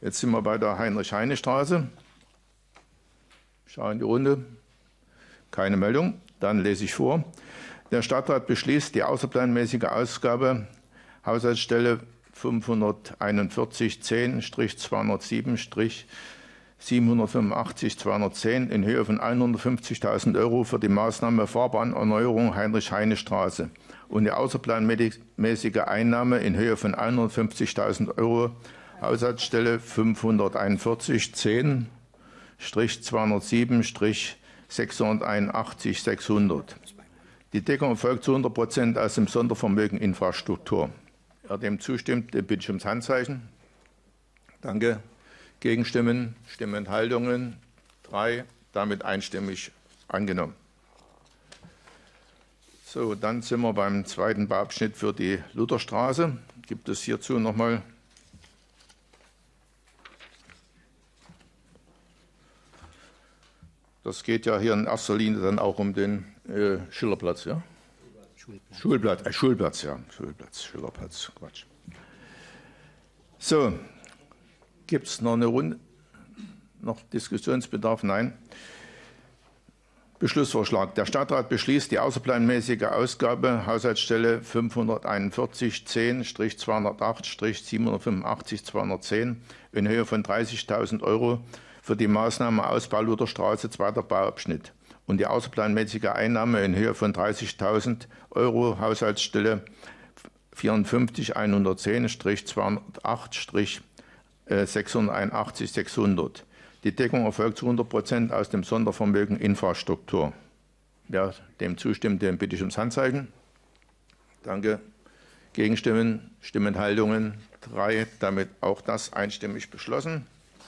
Jetzt sind wir bei der Heinrich-Heine-Straße. Schauen in die Runde. Keine Meldung. Dann lese ich vor. Der Stadtrat beschließt, die außerplanmäßige Ausgabe Haushaltsstelle 541-10-207-785-210 in Höhe von 150.000 € für die Maßnahme Fahrbahnerneuerung Heinrich-Heine-Straße und die außerplanmäßige Einnahme in Höhe von 150.000 € Haushaltsstelle 541-10-207-681-600. Die Deckung erfolgt zu 100% aus dem Sondervermögen Infrastruktur. Wer dem zustimmt, bitte ich ums Handzeichen. Danke. Gegenstimmen, Stimmenthaltungen 3, damit einstimmig angenommen. So, dann sind wir beim zweiten Bauabschnitt für die Lutherstraße. Gibt es hierzu nochmal? Das geht ja hier in erster Linie dann auch um den Schillerplatz, ja? Schulplatz, Schillerplatz, Quatsch. So, gibt es noch eine Runde? Noch Diskussionsbedarf? Nein. Beschlussvorschlag. Der Stadtrat beschließt, die außerplanmäßige Ausgabe Haushaltsstelle 541-10-208-785-210 in Höhe von 30.000 € für die Maßnahme Ausbau Lutherstraße, zweiter Bauabschnitt und die außerplanmäßige Einnahme in Höhe von 30.000 € Haushaltsstelle 54-110-208-681-600. Die Deckung erfolgt zu 100% aus dem Sondervermögen Infrastruktur. Wer dem zustimmt, den bitte ich ums Handzeichen. Danke. Gegenstimmen, Stimmenthaltungen 3, damit auch das einstimmig beschlossen.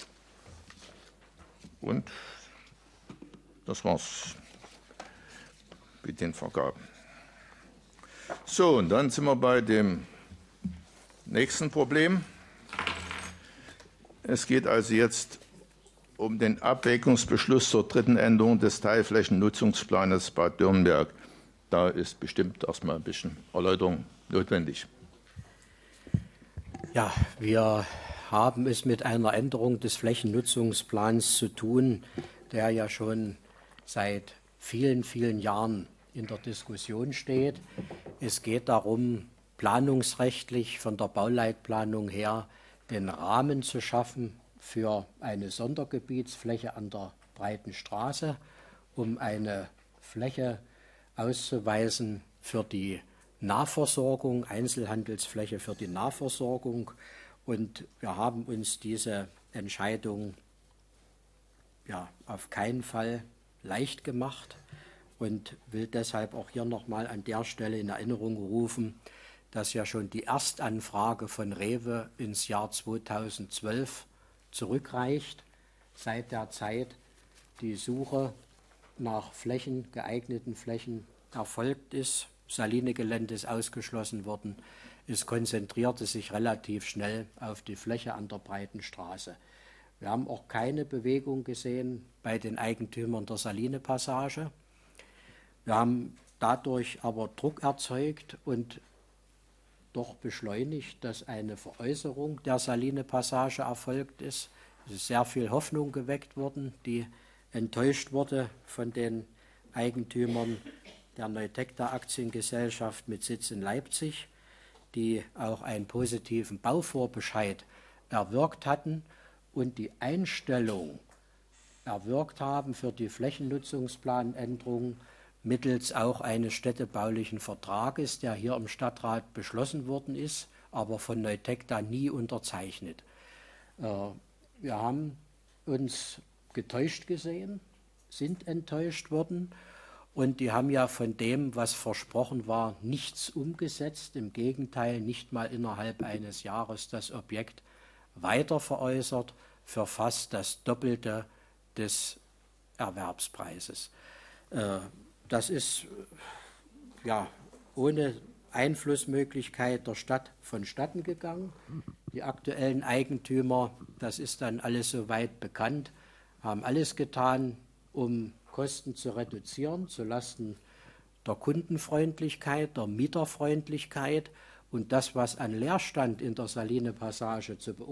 Und das war's mit den Vergaben. So, und dann sind wir bei dem nächsten Problem. Es geht also jetzt um den Abwägungsbeschluss zur dritten Änderung des Teilflächennutzungsplanes Bad Dürnberg. Da ist bestimmt erstmal ein bisschen Erläuterung notwendig. Ja, wir haben es mit einer Änderung des Flächennutzungsplans zu tun, der ja schon seit vielen, vielen Jahren in der Diskussion steht. Es geht darum, planungsrechtlich von der Bauleitplanung her den Rahmen zu schaffen für eine Sondergebietsfläche an der Breiten Straße, um eine Fläche auszuweisen für die Nahversorgung, Einzelhandelsfläche für die Nahversorgung. Und wir haben uns diese Entscheidung auf keinen Fall leicht gemacht und will deshalb auch hier nochmal an der Stelle in Erinnerung rufen, dass ja schon die Erstanfrage von Rewe ins Jahr 2012 zurückreicht. Seit der Zeit die Suche nach Flächen, geeigneten Flächen erfolgt ist. Saline-Gelände ist ausgeschlossen worden. Es konzentrierte sich relativ schnell auf die Fläche an der Breiten Straße. Wir haben auch keine Bewegung gesehen bei den Eigentümern der Saline-Passage. Wir haben dadurch aber Druck erzeugt und doch beschleunigt, dass eine Veräußerung der Saline-Passage erfolgt ist. Es ist sehr viel Hoffnung geweckt worden, die enttäuscht wurde von den Eigentümern der Neutecta Aktiengesellschaft mit Sitz in Leipzig, die auch einen positiven Bauvorbescheid erwirkt hatten und die Einstellung erwirkt haben für die Flächennutzungsplanänderung mittels auch eines städtebaulichen Vertrages, der hier im Stadtrat beschlossen worden ist, aber von Neutecta nie unterzeichnet. Wir haben uns getäuscht gesehen, sind enttäuscht worden. Und die haben ja von dem, was versprochen war, nichts umgesetzt. Im Gegenteil, nicht mal innerhalb eines Jahres das Objekt weiter veräußert für fast das Doppelte des Erwerbspreises. Das ist ja ohne Einflussmöglichkeit der Stadt vonstatten gegangen. Die aktuellen Eigentümer, das ist dann alles soweit bekannt, haben alles getan, um Kosten zu reduzieren, zulasten der Kundenfreundlichkeit, der Mieterfreundlichkeit und das, was an Leerstand in der Saline-Passage zu beobachten